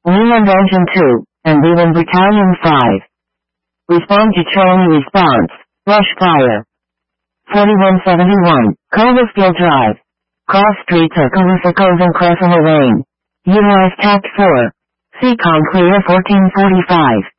Leland Engine 2, and Leland Battalion 5. Respond to Charlie response. Rush fire. 4171, Coalisville Drive. Cross streets at Calissa Cove and Cresswell Lane. Utilize TAC 4. Seacon clear 1445.